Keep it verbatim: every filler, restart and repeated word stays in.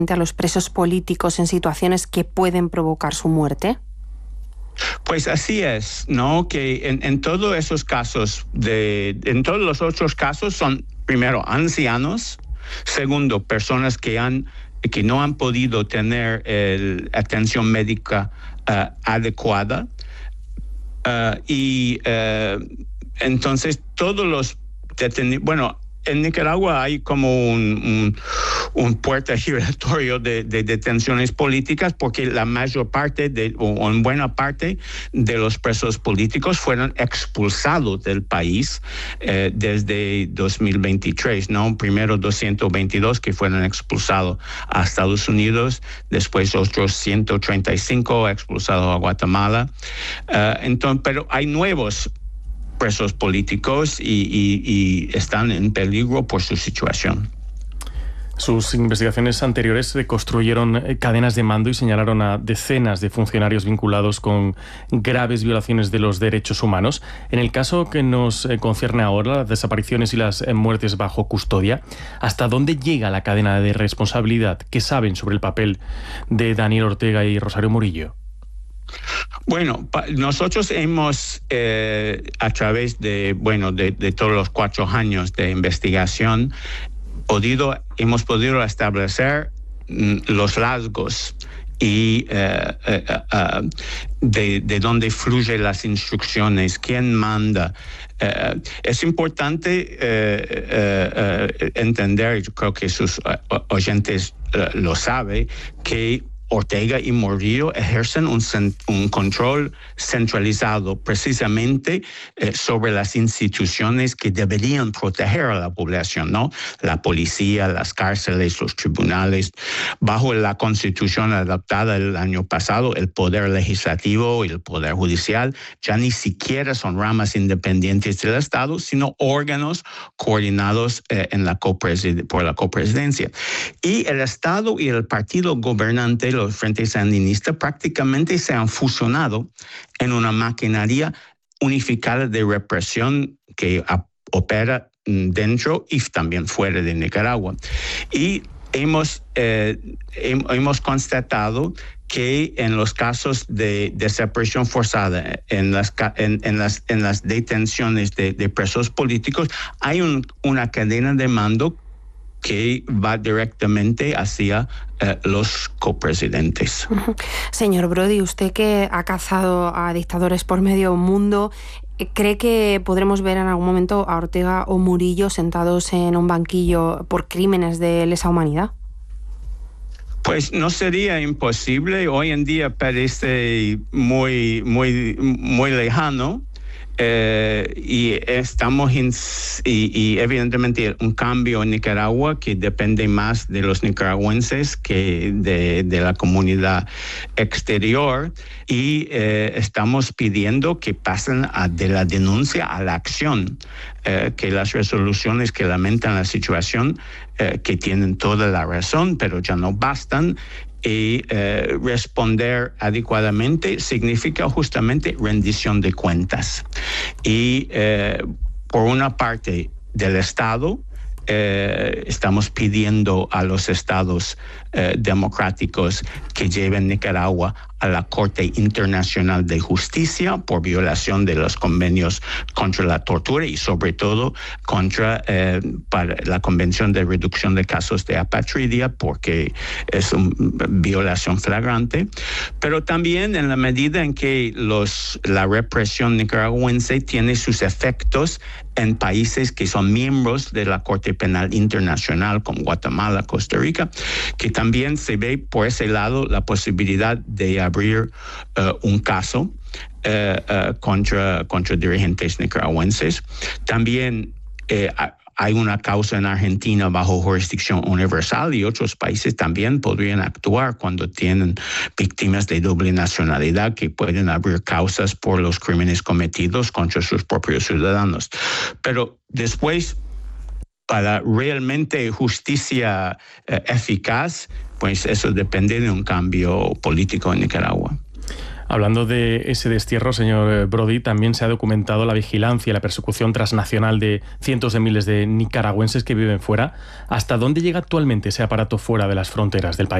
a los presos políticos en situaciones que pueden provocar su muerte? Pues así es, ¿no? Que en, en todos esos casos, de, en todos los otros casos son, primero, ancianos, segundo, personas que han que no han podido tener el, atención médica uh, adecuada uh, y uh, entonces todos los detenidos, bueno, en Nicaragua hay como un, un, un puerta giratorio de, de detenciones políticas porque la mayor parte, de, o en buena parte de los presos políticos fueron expulsados del país eh, desde dos mil veintitrés, ¿no? Primero doscientos veintidós que fueron expulsados a Estados Unidos, después otros ciento treinta y cinco expulsados a Guatemala. Uh, entonces, pero hay nuevos presos políticos y, y, y están en peligro por su situación. Sus investigaciones anteriores reconstruyeron cadenas de mando y señalaron a decenas de funcionarios vinculados con graves violaciones de los derechos humanos. En el caso que nos concierne ahora, las desapariciones y las muertes bajo custodia, ¿hasta dónde llega la cadena de responsabilidad? ¿Qué saben sobre el papel de Daniel Ortega y Rosario Murillo? Bueno, nosotros hemos, eh, a través de, bueno, de, de todos los cuatro años de investigación, podido, hemos podido establecer mm, los rasgos y uh, uh, uh, de, de dónde fluyen las instrucciones, quién manda. Uh, es importante uh, uh, uh, entender, yo creo que sus uh, oyentes uh, lo saben, que Ortega y Murillo ejercen un, un control centralizado precisamente eh, sobre las instituciones que deberían proteger a la población, ¿no? La policía, las cárceles, los tribunales. Bajo la Constitución adoptada el año pasado, el Poder Legislativo y el Poder Judicial ya ni siquiera son ramas independientes del Estado, sino órganos coordinados eh, en la copresid- por la copresidencia. Y el Estado y el partido gobernante, los Frentes Sandinistas, prácticamente se han fusionado en una maquinaria unificada de represión que a, opera dentro y también fuera de Nicaragua. Y hemos, eh, hemos constatado que en los casos de desaparición forzada, en las, en, en las, en las detenciones de, de presos políticos, hay un, una cadena de mando que va directamente hacia eh, los copresidentes. Señor Brody, usted que ha cazado a dictadores por medio mundo, ¿cree que podremos ver en algún momento a Ortega o Murillo sentados en un banquillo por crímenes de lesa humanidad? Pues no sería imposible. Hoy en día parece muy, muy, muy lejano. Eh, y estamos en, y, y evidentemente un cambio en Nicaragua que depende más de los nicaragüenses que de, de la comunidad exterior y eh, estamos pidiendo que pasen a, de la denuncia a la acción, eh, que las resoluciones que lamentan la situación, eh, que tienen toda la razón, pero ya no bastan. Y eh, responder adecuadamente significa justamente rendición de cuentas. Y eh, por una parte del Estado, eh, estamos pidiendo a los estados eh, democráticos que lleven Nicaragua a la Corte Internacional de Justicia por violación de los convenios contra la tortura y sobre todo contra eh, para la Convención de Reducción de Casos de Apatridia, porque es una violación flagrante, pero también en la medida en que los, la represión nicaragüense tiene sus efectos en países que son miembros de la Corte Penal Internacional, como Guatemala, Costa Rica, que también se ve por ese lado la posibilidad de abrir uh, un caso uh, uh, contra, contra dirigentes nicaragüenses. También eh, hay una causa en Argentina bajo jurisdicción universal y otros países también podrían actuar cuando tienen víctimas de doble nacionalidad que pueden abrir causas por los crímenes cometidos contra sus propios ciudadanos. Pero después, para realmente justicia eh, eficaz, pues eso depende de un cambio político en Nicaragua. Hablando de ese destierro, señor Brody, también se ha documentado la vigilancia y la persecución transnacional de cientos de miles de nicaragüenses que viven fuera. ¿Hasta dónde llega actualmente ese aparato fuera de las fronteras del país?